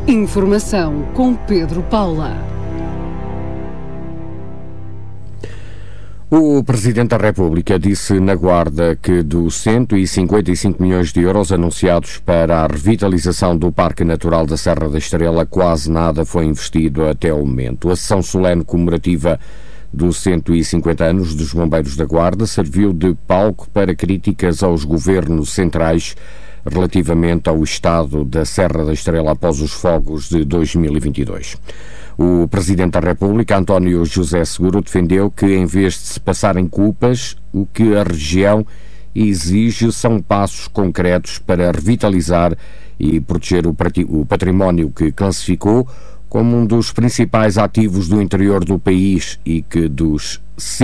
Informação com Pedro Paula. O Presidente da República disse na Guarda que dos 155 milhões de euros anunciados para a revitalização do Parque Natural da Serra da Estrela, quase nada foi investido até o momento. A sessão solene comemorativa dos 150 anos dos Bombeiros da Guarda serviu de palco para críticas aos governos centrais relativamente ao estado da Serra da Estrela após os fogos de 2022. O Presidente da República, António José Seguro, defendeu que, em vez de se passarem culpas, o que a região exige são passos concretos para revitalizar e proteger o património que classificou como um dos principais ativos do interior do país e que dos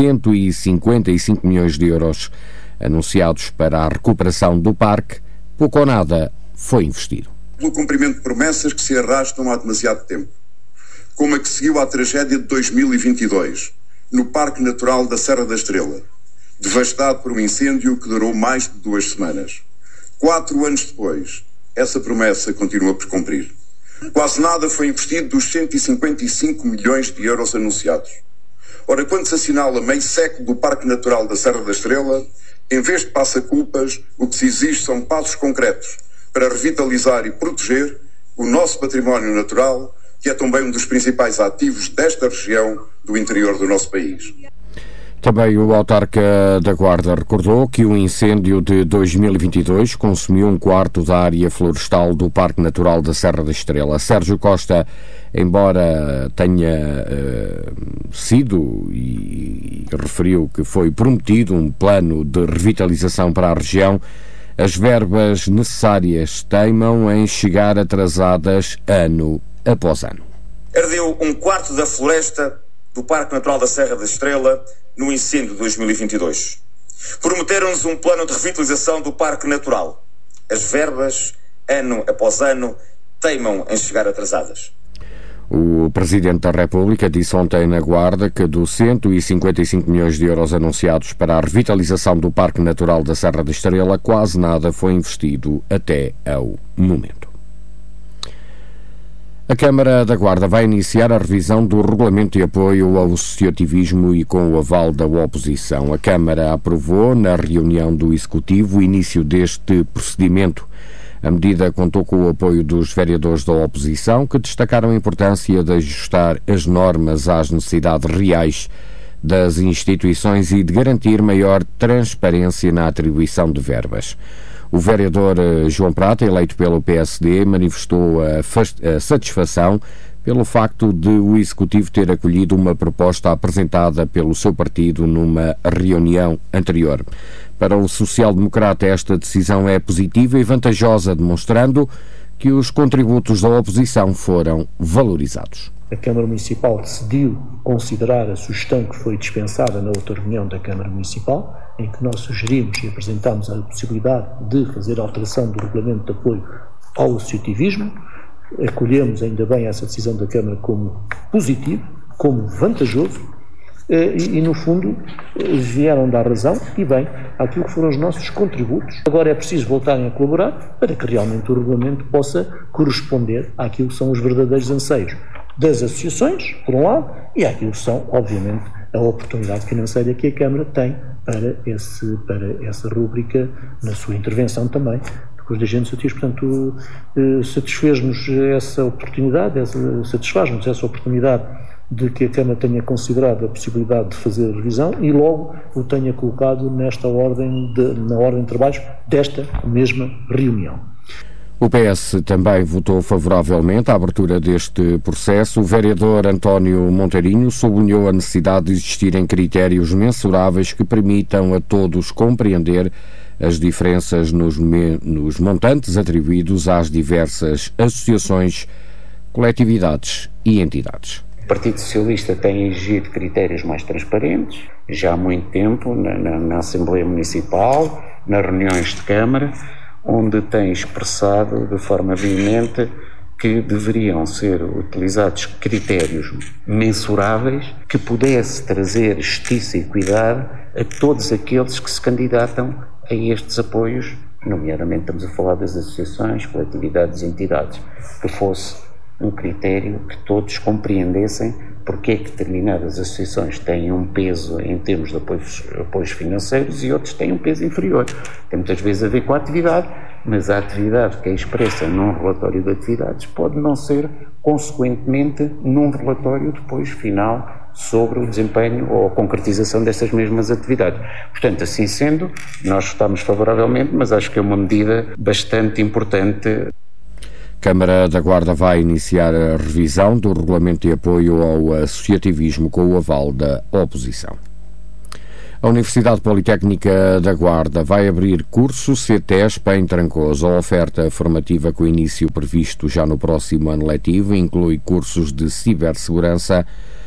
155 milhões de euros anunciados para a recuperação do parque, pouco ou nada foi investido. Pelo cumprimento de promessas que se arrastam há demasiado tempo, como a que seguiu à tragédia de 2022, no Parque Natural da Serra da Estrela, devastado por um incêndio que durou mais de 2 semanas. 4 anos depois, essa promessa continua por cumprir. Quase nada foi investido dos 155 milhões de euros anunciados. Ora, quando se assinala meio século do Parque Natural da Serra da Estrela, em vez de passa-culpas, o que se exige são passos concretos para revitalizar e proteger o nosso património natural, que é também um dos principais ativos desta região do interior do nosso país. Também o autarca da Guarda recordou que o incêndio de 2022 consumiu 1/4 da área florestal do Parque Natural da Serra da Estrela. Sérgio Costa, embora tenha sido e referiu que foi prometido um plano de revitalização para a região, as verbas necessárias teimam em chegar atrasadas ano após ano. Ardeu 1/4 da floresta do Parque Natural da Serra da Estrela no incêndio de 2022. Prometeram-nos um plano de revitalização do Parque Natural. As verbas, ano após ano, teimam em chegar atrasadas. O Presidente da República disse ontem na Guarda que dos 155 milhões de euros anunciados para a revitalização do Parque Natural da Serra da Estrela, quase nada foi investido até ao momento. A Câmara da Guarda vai iniciar a revisão do Regulamento de Apoio ao Associativismo e com o aval da oposição. A Câmara aprovou, na reunião do Executivo, o início deste procedimento. A medida contou com o apoio dos vereadores da oposição, que destacaram a importância de ajustar as normas às necessidades reais das instituições e de garantir maior transparência na atribuição de verbas. O vereador João Prata, eleito pelo PSD, manifestou a satisfação pelo facto de o Executivo ter acolhido uma proposta apresentada pelo seu partido numa reunião anterior. Para o social-democrata, esta decisão é positiva e vantajosa, demonstrando que os contributos da oposição foram valorizados. A Câmara Municipal decidiu considerar a sugestão que foi dispensada na outra reunião da Câmara Municipal, em que nós sugerimos e apresentámos a possibilidade de fazer a alteração do regulamento de apoio ao associativismo. Acolhemos ainda bem essa decisão da Câmara como positivo, como vantajoso, e no fundo vieram dar razão e bem àquilo que foram os nossos contributos. Agora é preciso voltarem a colaborar para que realmente o regulamento possa corresponder àquilo que são os verdadeiros anseios das associações, por um lado, e àquilo que são, obviamente, a oportunidade financeira que a Câmara tem para essa rúbrica na sua intervenção também, com os agentes associativos. Portanto, satisfaz-nos essa oportunidade de que a Câmara tenha considerado a possibilidade de fazer a revisão e logo o tenha colocado na ordem de trabalhos desta mesma reunião. O PS também votou favoravelmente à abertura deste processo. O vereador António Monteirinho sublinhou a necessidade de existirem critérios mensuráveis que permitam a todos compreender as diferenças nos montantes atribuídos às diversas associações, coletividades e entidades. O Partido Socialista tem exigido critérios mais transparentes, já há muito tempo, na Assembleia Municipal, nas reuniões de Câmara, onde tem expressado de forma veemente que deveriam ser utilizados critérios mensuráveis que pudesse trazer justiça e equidade a todos aqueles que se candidatam a estes apoios, nomeadamente estamos a falar das associações, coletividades e entidades, que fosse um critério que todos compreendessem porque é que determinadas associações têm um peso em termos de apoios financeiros e outros têm um peso inferior. Tem muitas vezes a ver com a atividade, mas a atividade que é expressa num relatório de atividades pode não ser, consequentemente, num relatório depois final sobre o desempenho ou a concretização destas mesmas atividades. Portanto, assim sendo, nós votamos favoravelmente, mas acho que é uma medida bastante importante. Câmara da Guarda vai iniciar a revisão do regulamento de apoio ao associativismo com o aval da oposição. A Universidade Politécnica da Guarda vai abrir curso CETESP em Trancoso. A oferta formativa com início previsto já no próximo ano letivo inclui cursos de cibersegurança,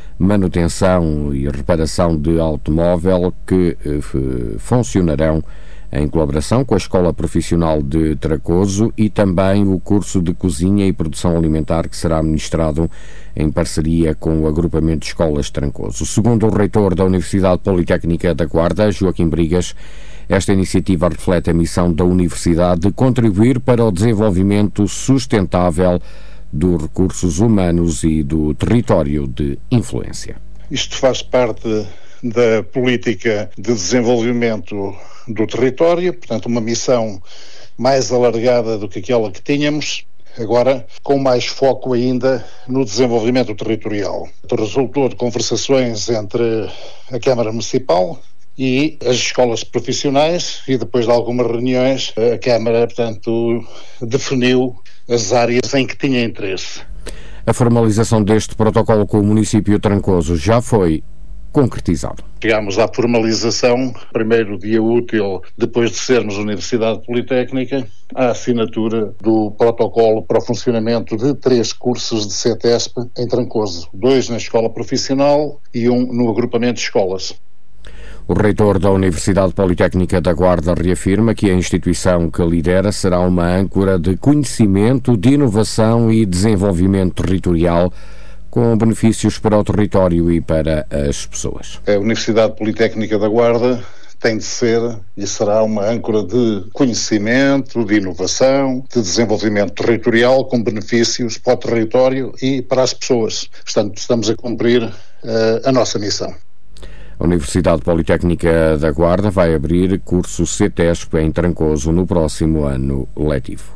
manutenção e reparação de automóvel que funcionarão em colaboração com a Escola Profissional de Trancoso e também o curso de Cozinha e Produção Alimentar que será ministrado em parceria com o agrupamento de escolas de Trancoso. Segundo o reitor da Universidade Politécnica da Guarda, Joaquim Brigas, esta iniciativa reflete a missão da Universidade de contribuir para o desenvolvimento sustentável dos recursos humanos e do território de influência. Isto faz parte da política de desenvolvimento do território, portanto uma missão mais alargada do que aquela que tínhamos, agora com mais foco ainda no desenvolvimento territorial. Resultou de conversações entre a Câmara Municipal e as escolas profissionais e depois de algumas reuniões a Câmara, portanto, definiu as áreas em que tinha interesse. A formalização deste protocolo com o município de Trancoso já foi concretizado. Chegámos à formalização, primeiro dia útil, depois de sermos Universidade Politécnica, à assinatura do protocolo para o funcionamento de 3 cursos de CETESP em Trancoso, 2 na Escola Profissional e 1 no agrupamento de escolas. O reitor da Universidade Politécnica da Guarda reafirma que a instituição que lidera será uma âncora de conhecimento, de inovação e desenvolvimento territorial, com benefícios para o território e para as pessoas. A Universidade Politécnica da Guarda tem de ser e será uma âncora de conhecimento, de inovação, de desenvolvimento territorial, com benefícios para o território e para as pessoas. Portanto, estamos a cumprir a nossa missão. A Universidade Politécnica da Guarda vai abrir curso CETESP em Trancoso no próximo ano letivo.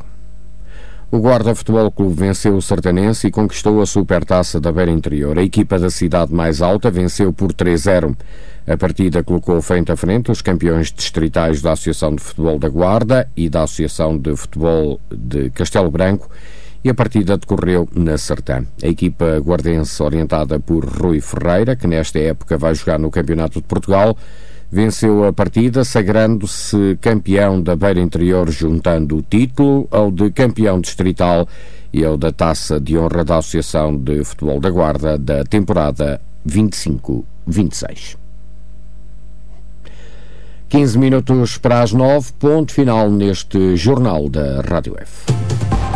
O Guarda Futebol Clube venceu o Sertanense e conquistou a Supertaça da Beira Interior. A equipa da cidade mais alta venceu por 3-0. A partida colocou frente a frente os campeões distritais da Associação de Futebol da Guarda e da Associação de Futebol de Castelo Branco e a partida decorreu na Sertã. A equipa guardense, orientada por Rui Ferreira, que nesta época vai jogar no Campeonato de Portugal, venceu a partida, sagrando-se campeão da Beira Interior, juntando o título ao de campeão distrital e ao da Taça de Honra da Associação de Futebol da Guarda da temporada 25-26. 15 minutos para as 9, ponto final neste Jornal da Rádio F.